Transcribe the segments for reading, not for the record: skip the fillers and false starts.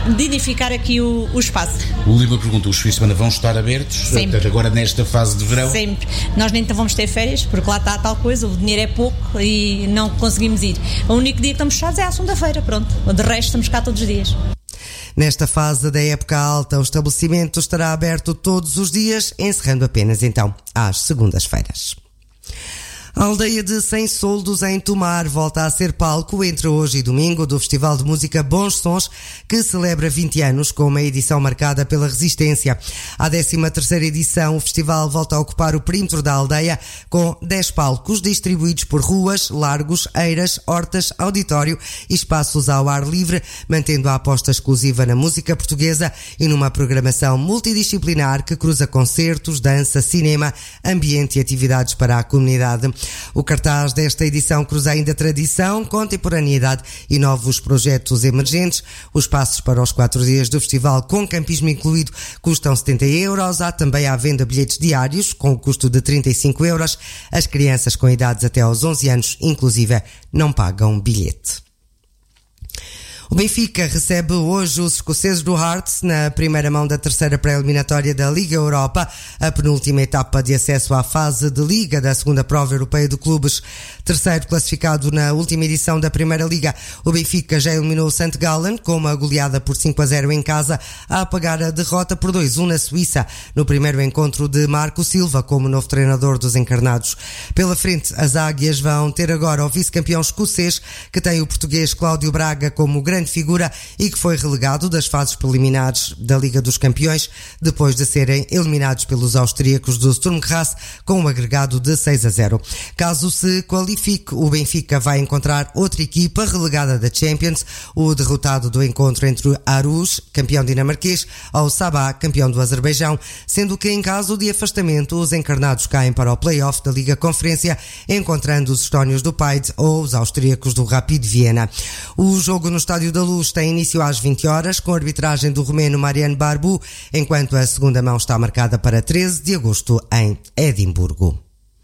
dignificar aqui o espaço. O Lima pergunta, os fins de semana vão estar abertos? Sempre. Agora nesta fase de verão? Sempre. Nós nem vamos ter férias, porque lá está a tal coisa, o dinheiro é pouco e não conseguimos ir. O único dia que estamos fechados é à segunda-feira, pronto. De resto estamos cá todos os dias. Nesta fase da época alta, o estabelecimento estará aberto todos os dias, encerrando apenas então às segundas-feiras. A aldeia de Sem Soldos, em Tomar, volta a ser palco entre hoje e domingo do Festival de Música Bons Sons, que celebra 20 anos com uma edição marcada pela resistência. À 13ª edição, o festival volta a ocupar o perímetro da aldeia com 10 palcos distribuídos por ruas, largos, eiras, hortas, auditório e espaços ao ar livre, mantendo a aposta exclusiva na música portuguesa e numa programação multidisciplinar que cruza concertos, dança, cinema, ambiente e atividades para a comunidade. O cartaz desta edição cruza ainda tradição, contemporaneidade e novos projetos emergentes. Os passos para os 4 dias do festival, com campismo incluído, custam 70 euros. Há também à venda bilhetes diários, com o custo de 35 euros. As crianças com idades até aos 11 anos, inclusive, não pagam bilhete. O Benfica recebe hoje os escoceses do Hearts na primeira mão da terceira pré-eliminatória da Liga Europa, a penúltima etapa de acesso à fase de Liga da segunda prova europeia de clubes. Terceiro classificado na última edição da Primeira Liga, o Benfica já eliminou o St. Gallen com uma goleada por 5-0 em casa, a apagar a derrota por 2-1 na Suíça, no primeiro encontro de Marco Silva como novo treinador dos encarnados. Pela frente, as águias vão ter agora o vice-campeão escocês, que tem o português Cláudio Braga como grande figura e que foi relegado das fases preliminares da Liga dos Campeões depois de serem eliminados pelos austríacos do Sturm Graz com um agregado de 6-0. Caso se qualifique, o Benfica vai encontrar outra equipa relegada da Champions, o derrotado do encontro entre Aarhus, campeão dinamarquês, ao Sabah, campeão do Azerbaijão, sendo que em caso de afastamento os encarnados caem para o play-off da Liga Conferência, encontrando os estónios do Paide ou os austríacos do Rapid Viena. O jogo no Estádio da Luz tem início às 20 horas, com a arbitragem do romeno Mariano Barbu, enquanto a segunda mão está marcada para 13 de agosto em Edimburgo.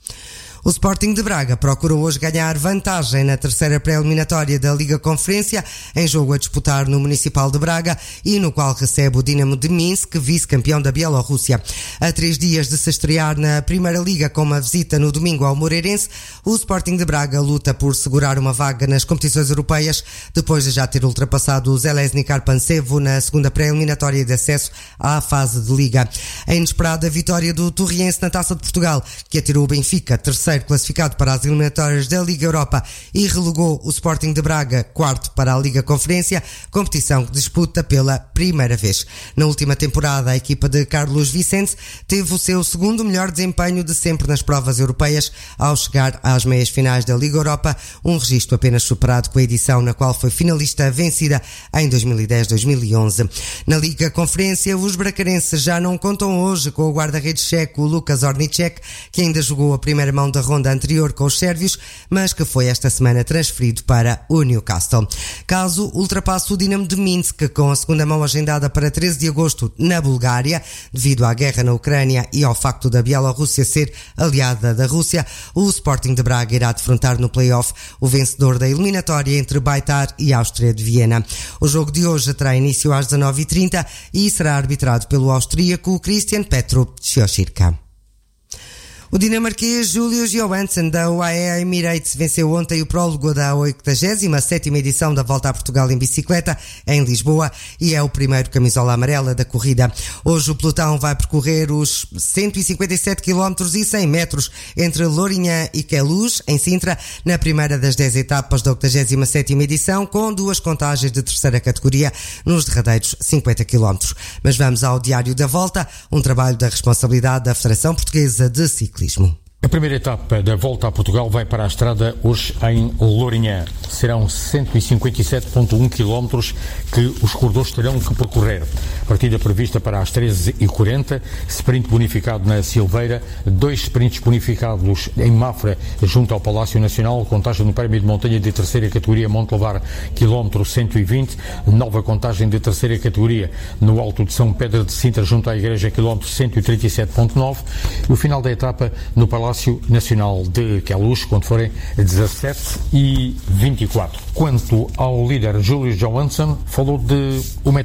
O Sporting de Braga procurou hoje ganhar vantagem na terceira pré-eliminatória da Liga Conferência, em jogo a disputar no Municipal de Braga e no qual recebe o Dinamo de Minsk, vice-campeão da Bielorrússia. A 3 dias de se estrear na Primeira Liga com uma visita no domingo ao Moreirense, o Sporting de Braga luta por segurar uma vaga nas competições europeias, depois de já ter ultrapassado o Železnik Arpancevo na segunda pré-eliminatória de acesso à fase de Liga. A inesperada vitória do Torriense na Taça de Portugal, que atirou o Benfica, terceiro classificado para as eliminatórias da Liga Europa, e relegou o Sporting de Braga, quarto para a Liga Conferência, competição que disputa pela primeira vez. Na última temporada, a equipa de Carlos Vicente teve o seu segundo melhor desempenho de sempre nas provas europeias, ao chegar às meias finais da Liga Europa, um registro apenas superado com a edição na qual foi finalista vencida em 2010-2011. Na Liga Conferência, os bracarenses já não contam hoje com o guarda-redes checo Lukas Ornicek, que ainda jogou a primeira mão da ronda anterior com os sérvios, mas que foi esta semana transferido para o Newcastle. Caso ultrapasse o Dinamo de Minsk, com a segunda mão agendada para 13 de agosto na Bulgária, devido à guerra na Ucrânia e ao facto da Bielorrússia ser aliada da Rússia, o Sporting de Braga irá defrontar no play-off o vencedor da eliminatória entre Beitar e Áustria de Viena. O jogo de hoje terá início às 19h30 e será arbitrado pelo austríaco Christian Petru Ciochirka. O dinamarquês Julius Johansson da UAE Emirates venceu ontem o prólogo da 87ª edição da Volta a Portugal em bicicleta em Lisboa e é o primeiro camisola amarela da corrida. Hoje o pelotão vai percorrer os 157 km e 100 metros entre Lourinhã e Queluz, em Sintra, na primeira das 10 etapas da 87ª edição, com 2 contagens de terceira categoria nos derradeiros 50 km. Mas vamos ao Diário da Volta, um trabalho da responsabilidade da Federação Portuguesa de Ciclismo. A primeira etapa da Volta a Portugal vai para a estrada hoje em Lourinhã. Serão 157,1 km que os corredores terão que percorrer. Partida prevista para as 13h40, sprint bonificado na Silveira, 2 sprints bonificados em Mafra, junto ao Palácio Nacional, contagem no prémio de montanha de terceira categoria Montelovar, quilómetro 120, nova contagem de terceira categoria no Alto de São Pedro de Sintra, junto à Igreja, quilómetro 137,9, e o final da etapa no Palácio Nacional de Queluz, quando forem 17h24. Quanto ao líder Julius Johansson, falou de uma